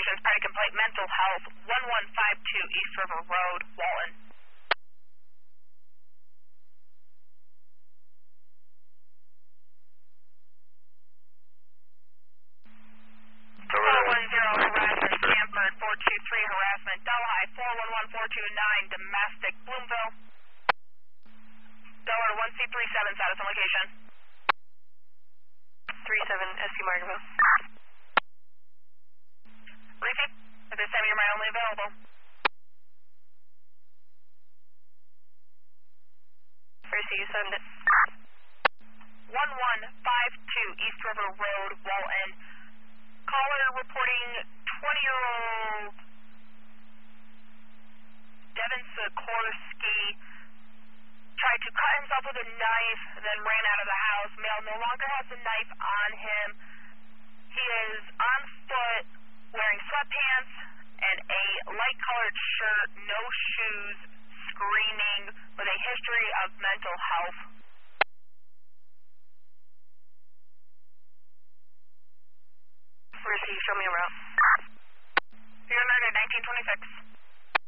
is Party Complaint Mental Health, 1152 East River Road, Walton. Call 10 harassment, Stanford 423 harassment, Delhi 411429 domestic, Bloomville. Delaware 1C37 status on location. 37 SC Margaret. Repeat. At this time, you're my only available. Tracy, you send it. 1152 East River Road, Walton. Caller reporting 20-year-old Devin Sikorsky tried to cut himself with a knife, then ran out of the house. Male no longer has the knife on him. He is on foot, wearing sweatpants and a light-colored shirt, no shoes, screaming, with a history of mental health. Receive, show me around. You're 1926.